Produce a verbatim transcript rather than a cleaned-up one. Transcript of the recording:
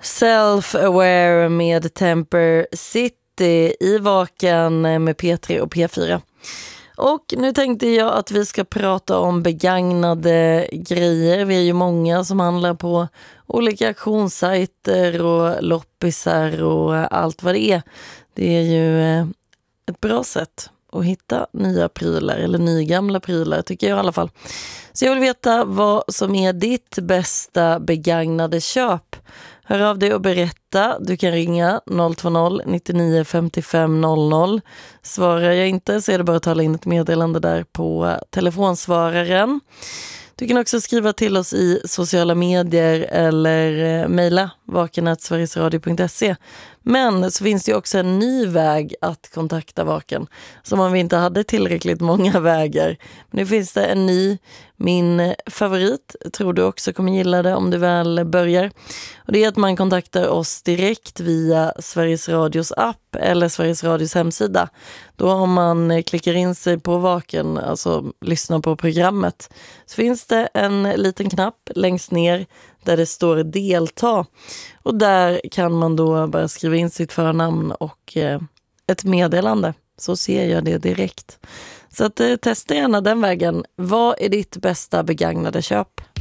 Self-Aware med Temper City i Vaken med P tre och P fyra. Och nu tänkte jag att vi ska prata om begagnade grejer. Vi är ju många som handlar på olika auktionssajter och loppisar och allt vad det är. Det är ju ett bra sätt att hitta nya prylar eller nygamla prylar, tycker jag i alla fall. Så jag vill veta vad som är ditt bästa begagnade köp. Hör av dig och berätta. Du kan ringa noll två noll nittionio femtiofem noll noll. Svarar jag inte så är det bara att tala in ett meddelande där på telefonsvararen. Du kan också skriva till oss i sociala medier eller mejla vaken at sverigesradio punkt se. Men så finns det ju också en ny väg att kontakta Vaken. Som om vi inte hade tillräckligt många vägar. Men nu finns det en ny, min favorit. Tror du också kommer gilla det om du väl börjar. Och det är att man kontaktar oss direkt via Sveriges Radios app eller Sveriges Radios hemsida. Då om man klickar in sig på Vaken, alltså lyssnar på programmet, så finns det en liten knapp längst ner där det står delta. Och där kan man då bara skriva in sitt förnamn och eh, ett meddelande. Så ser jag det direkt. Så att, eh, testa gärna den vägen. Vad är ditt bästa begagnade köp?